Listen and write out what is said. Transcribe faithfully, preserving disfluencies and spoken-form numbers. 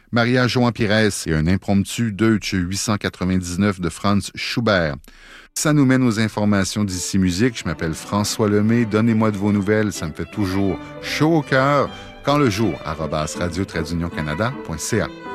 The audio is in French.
Maria Joan Pires et un impromptu Deutsche huit cent quatre-vingt-dix-neuf de Franz Schubert. Ça nous mène aux informations d'Ici Musique. Je m'appelle François Lemay. Donnez-moi de vos nouvelles. Ça me fait toujours chaud au cœur. Quand le jour, arobase radio trait d'union canada point c a.